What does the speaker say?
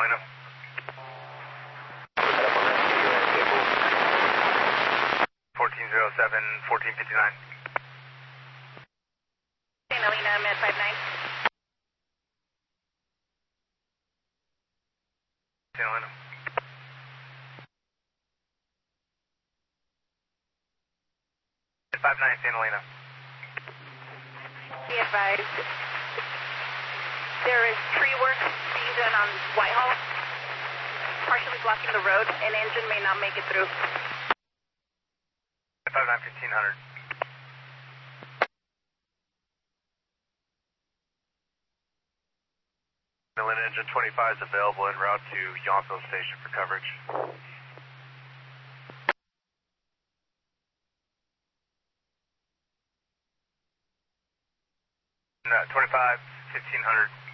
Elena. 1407, 1459. St. Helena, Med 59. St. Helena. Med 59, St. Helena. Be advised, there is tree work being done on Whitehall, partially blocking the road. An engine may not make it through. 59, 1500. Atlanta engine 25 is available en route to Yountville Station for coverage. 25, 1500.